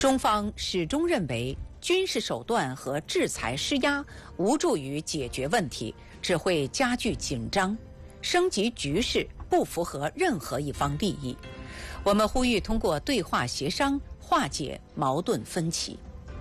中方始终认为，军事手段和制裁施压无助于解决问题，只会加剧紧张，升级局势不符合任何一方利益。我们呼吁通过对话协商化解矛盾分歧。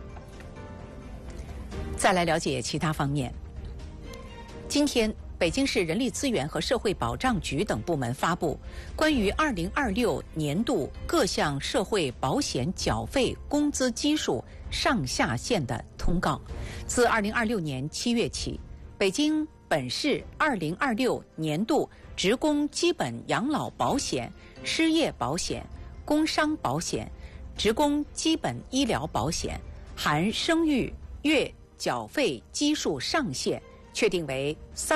再来了解其他方面。今天，北京市人力资源和社会保障局等部门发布关于2026年度各项社会保险缴费工资基数上下限的通告。自2026年7月起，北京本市2026年度职工基本养老保险、失业保险、工伤保险、职工基本医疗保险含生育月缴费基数上限确定为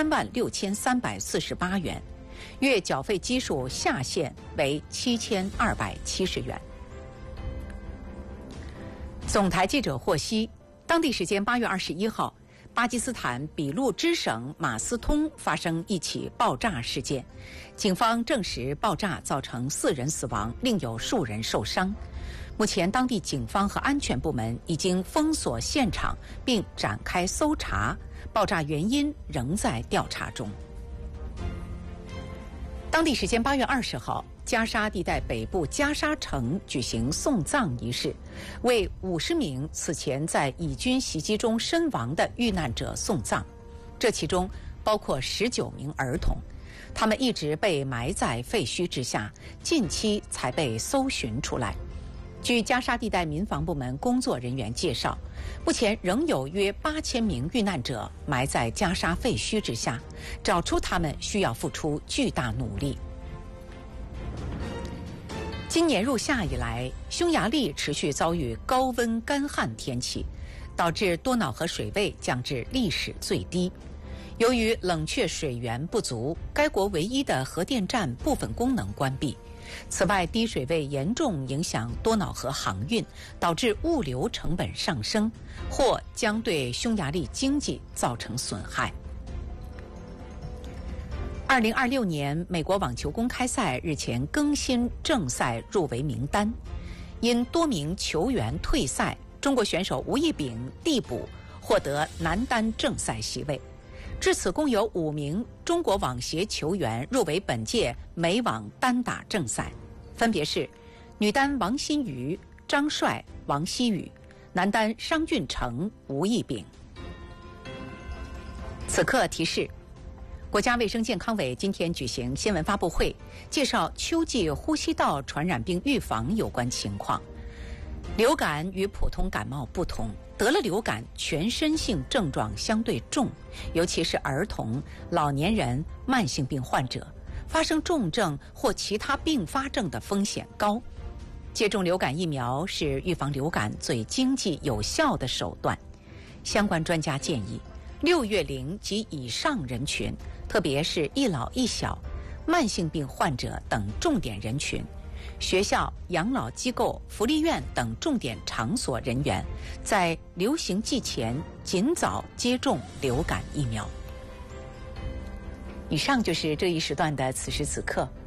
36348元，月缴费基数下限为7270元。总台记者获悉，当地时间8月21号，巴基斯坦俾路支省马斯通发生一起爆炸事件，警方证实爆炸造成4人死亡，另有数人受伤。目前，当地警方和安全部门已经封锁现场并展开搜查，爆炸原因仍在调查中。当地时间8月20号，加沙地带北部加沙城举行送葬仪式，为50名此前在以军袭击中身亡的遇难者送葬，这其中包括19名儿童，他们一直被埋在废墟之下，近期才被搜寻出来。据加沙地带民防部门工作人员介绍，目前仍有约8000名遇难者埋在加沙废墟之下，找出他们需要付出巨大努力。今年入夏以来，匈牙利持续遭遇高温干旱天气，导致多瑙河水位降至历史最低。由于冷却水源不足，该国唯一的核电站部分功能关闭。此外，低水位严重影响多瑙河航运，导致物流成本上升，或将对匈牙利经济造成损害。2026年美国网球公开赛日前更新正赛入围名单，因多名球员退赛，中国选手吴亦丙递补获得男单正赛席位。至此，共有5名中国网协球员入围本届美网单打正赛，分别是女单王欣瑜、张帅、王希雨，男单商运成、吴亦丙。此刻提示，国家卫生健康委今天举行新闻发布会，介绍秋季呼吸道传染病预防有关情况。流感与普通感冒不同，得了流感全身性症状相对重，尤其是儿童、老年人、慢性病患者，发生重症或其他并发症的风险高。接种流感疫苗是预防流感最经济有效的手段。相关专家建议，6月龄及以上人群，特别是一老一小、慢性病患者等重点人群，学校、养老机构、福利院等重点场所人员，在流行季前尽早接种流感疫苗。以上就是这一时段的此时此刻。